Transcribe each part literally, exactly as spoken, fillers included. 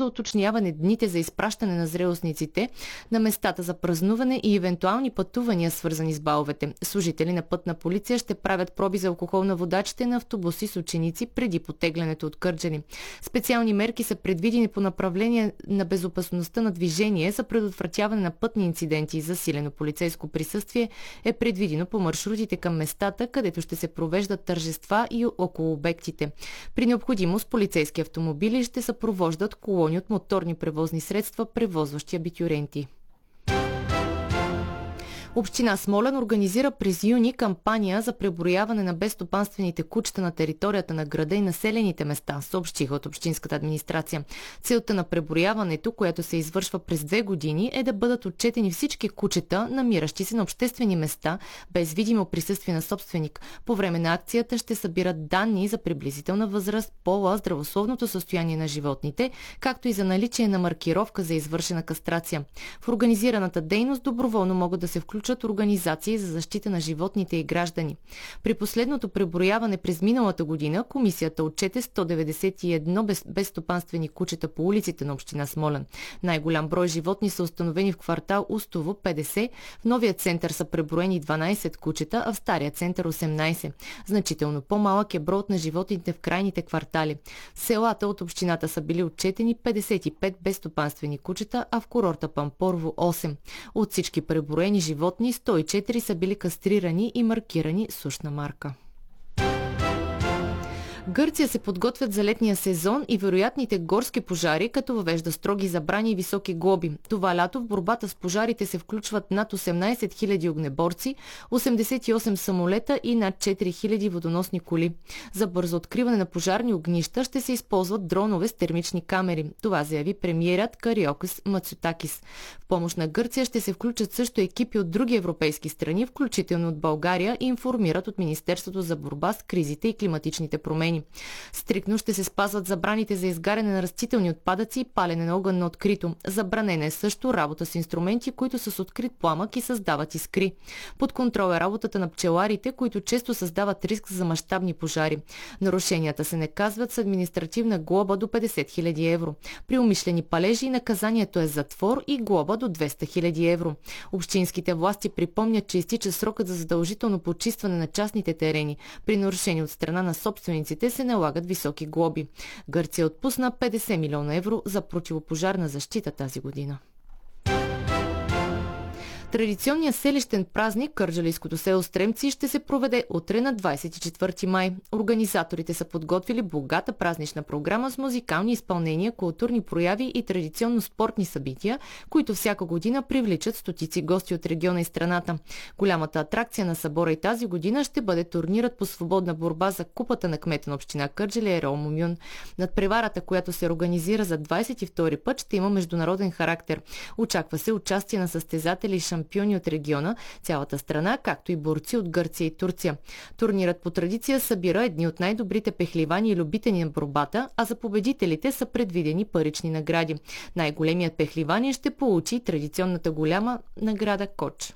уточняване дните за изпращане на зрелостниците на местата за празнуване и евентуални пътувания, свързани с баловете. Служители на Пътна полиция ще правят проби за алкохол на водачите на автобуси с ученици преди потеглянето от Кърджали. Специални мерки са предвидени по направление на безопасността на движение за предотвратяване на пътни инциденти и засилено полицейско присъствие е предвидено по маршрутите към местата, където ще се провеждат тържества и около обектите. При необходимост полицейски автомобили ще съпровождат колони от моторни превозни средства, превозващи абитюренти. Община Смолян организира през юни кампания за преброяване на безстопанствените кучета на територията на града и населените места, съобщиха от общинската администрация. Целта на преброяването, което се извършва през две години, е да бъдат отчетени всички кучета, намиращи се на обществени места, без видимо присъствие на собственик. По време на акцията ще събират данни за приблизителна възраст, пола, здравословното състояние на животните, както и за наличие на маркировка за извършена кастрация. В организираната дейност доброволно могат да се включат организации за защита на животните и граждани. При последното преброяване през миналата година комисията отчете сто деветдесет и едно без, безстопанствени кучета по улиците на община Смолян. Най-голям брой животни са установени в квартал Устово петдесет, в новия център са преброени дванадесет кучета, а в стария център осемнадесет. Значително по-малък е броят на животните в крайните квартали. В селата от общината са били отчетени петдесет и пет безстопанствени кучета, а в курорта Пампорово осем. От всички преброени животни сто и четири са били кастрирани и маркирани с ушна марка. Гърция се подготвят за летния сезон и вероятните горски пожари, като въвежда строги забрани и високи глоби. Това лято в борбата с пожарите се включват над осемнадесет хиляди огнеборци, осемдесет и осем самолета и над четири хиляди водоносни коли. За бързо откриване на пожарни огнища ще се използват дронове с термични камери. Това заяви премиерът Кариокис Мацотакис. В помощ на Гърция ще се включат също екипи от други европейски страни, включително от България, и информират от Министерството за борба с кризите и климатичните промени. Стриктно ще се спазват забраните за изгаряне на растителни отпадъци и палене на огън на открито. Забранена е също работа с инструменти, които са с открит пламък и създават искри. Под контрол е работата на пчеларите, които често създават риск за мащабни пожари. Нарушенията се наказват с административна глоба до петдесет хиляди евро. При умишлени палежи наказанието е затвор и глоба до двеста хиляди евро. Общинските власти припомнят, че изтича срокът за задължително почистване на частните терени. При нарушение от страна на собствениците се налагат високи глоби. Гърция отпусна петдесет милиона евро за противопожарна защита тази година. Традиционният селищен празник Кърджалийското село Стремци ще се проведе утре на двадесет и четвърти май. Организаторите са подготвили богата празнична програма с музикални изпълнения, културни прояви и традиционно спортни събития, които всяка година привличат стотици гости от региона и страната. Голямата атракция на събора и тази година ще бъде турнирът по свободна борба за купата на кмета на община Кърджали Ерол Мумюн. Надпреварата, която се организира за двадесет и втори път, ще има международен характер. Очаква се участие на състезатели и шампиони от региона, цялата страна, както и борци от Гърция и Турция. Турнирът по традиция събира едни от най-добрите пехливани и любители на борбата, а за победителите са предвидени парични награди. Най-големият пехливани ще получи традиционната голяма награда Коч.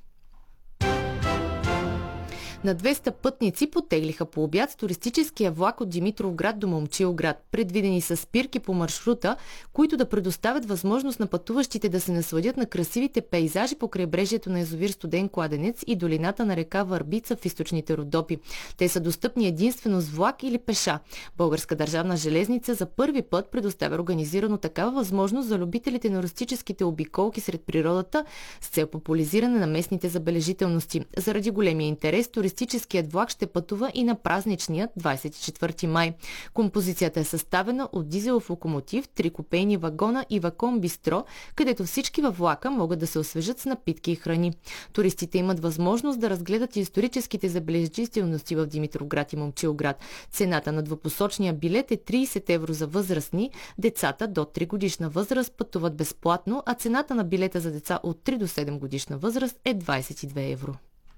На двеста пътници потеглиха по обяд с туристическия влак от Димитровград до Момчилград. Предвидени са спирки по маршрута, които да предоставят възможност на пътуващите да се насладят на красивите пейзажи по крайбрежието на язовир Студен кладенец и долината на река Върбица в източните Родопи. Те са достъпни единствено с влак или пеша. Българска държавна железница за първи път предоставя организирано такава възможност за любителите на туристическите обиколки сред природата с цел популяризиране на местните забележителности. Заради големия интерес, туристическият влак ще пътува и на празничният двадесет и четвърти май. Композицията е съставена от дизелов локомотив, три купейни вагона и вагон бистро, където всички във влака могат да се освежат с напитки и храни. Туристите имат възможност да разгледат историческите забележителности в Димитровград и Момчилград. Цената на двупосочния билет е тридесет евро за възрастни, децата до три годишна възраст пътуват безплатно, а цената на билета за деца от три до седем годишна възраст е двадесет и две евро.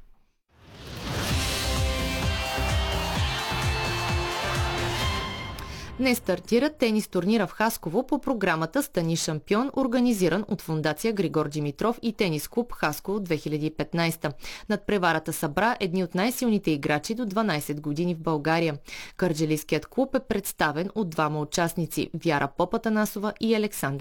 Днес стартира тенис турнира в Хасково по програмата Стани шампион, организиран от фондация Григор Димитров и тенис клуб Хасково две хиляди и петнадесета. Надпреварата събра едни от най-силните играчи до дванадесет години в България. Кърджалийският клуб е представен от двама участници – Вяра Попатанасова и Александър